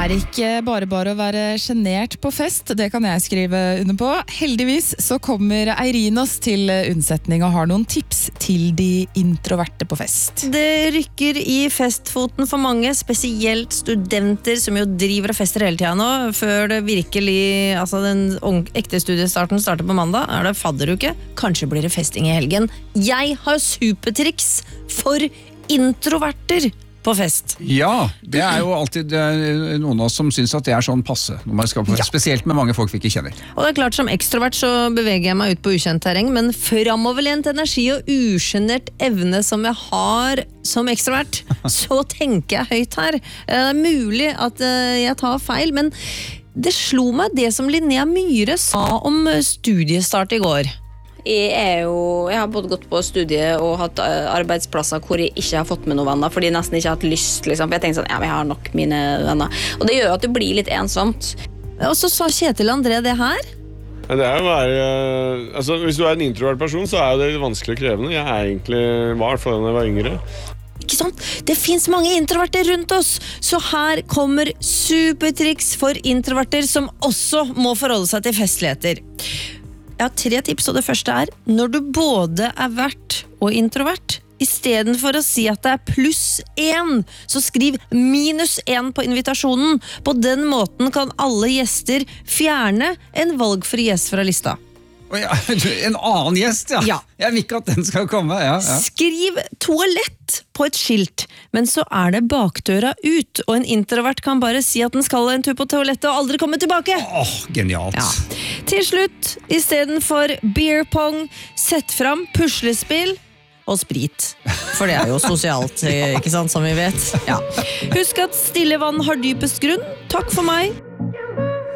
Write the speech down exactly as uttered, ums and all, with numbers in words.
er ikke bare bare å være genert på fest, det kan jeg skrive under på. Heldigvis så kommer Eirin oss til unnsetning og har noen tips til de introverte på fest. Det rykker i festfoten for mange, spesielt studenter som jo driver og fester hele tiden nå, før det virkelig, altså den ekte studiestarten starter på mandag, er det fadderuke, kanskje blir det festing i helgen. Jeg har supertriks for introverter på fest. Ja, det er jo alltid det er noen av oss som synes at det er sånn passe når man skal på fest, ja. Spesielt med mange folk vi ikke kjenner. Og det er klart, som ekstrovert så beveger jeg meg ut på ukjent terreng, men fremoverlent energi og ugenert evne som jeg har som ekstrovert, så tenker jeg høyt her. Det er mulig at jeg tar feil, men det slo meg det som Linnea Myhre sa om studiestart i går. Jeg, er jo, jeg har både gått på studiet og hatt arbeidsplasser hvor jeg ikke har fått med noen venner, fordi jeg nesten ikke har hatt lyst, liksom. For jeg tenker sånn, ja, jeg har nok mine venner. Og det gjør at det blir litt ensomt. Og så sa Kjetil André det her. Ja, det er jo være, altså, hvis du er en introvert person, så er det vanskelig og krevende. Jeg er egentlig var for da jeg var yngre. Ikke sant? Det finnes mange introverter rundt oss, så her kommer supertriks for introverter som også må forholde seg til festligheter. Jeg har tre tips, og det første er, når du både er vert og introvert, i stedet for å si at det er pluss én, så skriv minus én på invitasjonen. På den måten kan alle gjester fjerne en valgfri gjest fra lista. Ja, en annen gjest, ja. Ja. Jeg vil ikke at den skal komme. Ja, ja. Skriv toalett på et skilt, men så er det bakdøra ut, og en introvert kan bare si at den skal en tur på toalettet og aldri komme tilbake. Åh, genialt. Ja. Til slutt, i stedet for beer pong, sett fram puslespill og sprit. For det er jo sosialt, ikke sant, som vi vet. Ja. Husk at stille vann har dypest grunn. Takk for meg.